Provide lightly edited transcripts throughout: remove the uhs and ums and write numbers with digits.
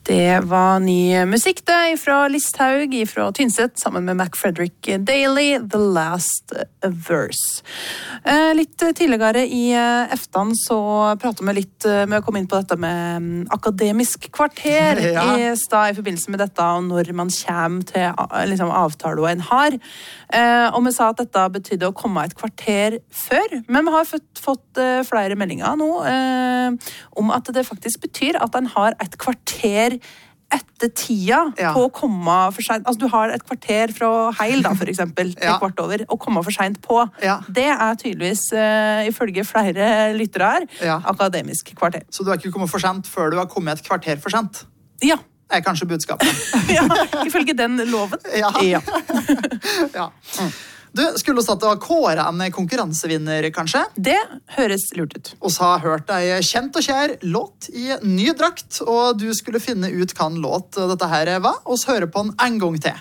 Det var ny musikk det, fra Listhaug, fra Tynset, sammen med Mac Frederick Daly, The Last Verse. Litt tidligere i eftan så pratet vi litt med å komme inn på dette med akademisk kvarter i stad i forbindelse med dette, og når man kommer til liksom, avtale og en har. Og vi sa at dette betydde å komme et kvarter før, men vi har fått flere meldinger nå om at det faktisk betyr at en har et kvarter etter tida på å komme for sent. Altså, du har et kvarter fra heil, da, for eksempel, til kvart over, og komme for sent på. Det tydeligvis, ifølge flere lyttere her, akademisk kvarter. Så du har ikke kommet for sent før du har kommet et kvarter for sent? Ja. Er kanskje budskapet. Ifølge den loven. Ja. Du, skulle du satt å kåre en konkurransevinner, kanskje? Det høres lurt ut. Og så har hørt deg kjent og kjær låt i ny drakt, og du skulle finne ut hva en låt dette her var, og så høre på den en gang til.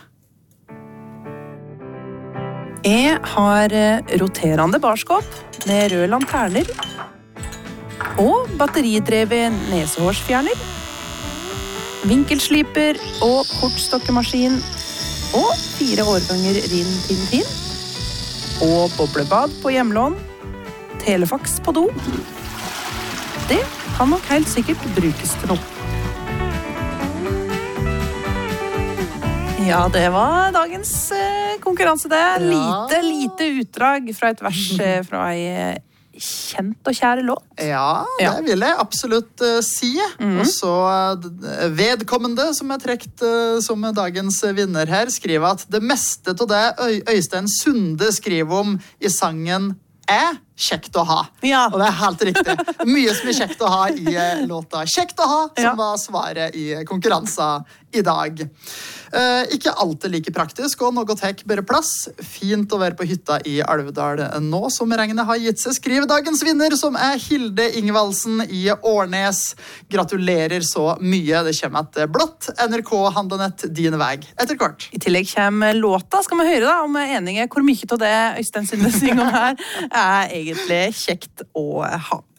Jeg har roterende barskåp med røde lanterner og batteridrevet nesehårsfjerner, vinkelsliper og kortstokkemaskin og 4 årganger Rin Tin Tin og boblebad på hjemlån, telefax på do. Det kan nok helt sikkert brukes til noe. Ja, det var dagens konkurranse det. Lite utdrag fra et vers fra ei kjent og kjære låt. Ja, det vil jeg absolutt si. Og så vedkommende som trekt som dagens vinner her, skriver at det meste av det Øystein Sunde skriver om i sangen kjekt å ha. Og det helt riktig. Mye som kjekt å ha i låta Kjekt å ha, som var svaret i konkurransen i dag. Ikke alltid like praktisk, og noe tek bare plass. Fint å være på hytta i Alvdal nå, som regnet har gitt seg. Skriv dagens vinner, som Hilde Ingvaldsen i Årnes. Gratulerer så mye. Det kommer et blått NRK-handlenett din vei etter kvart. I tillegg kommer låta. Skal vi høre da, om vi enige hvor mye av det Øystein Sunde synger om her egentlig kjekt å ha.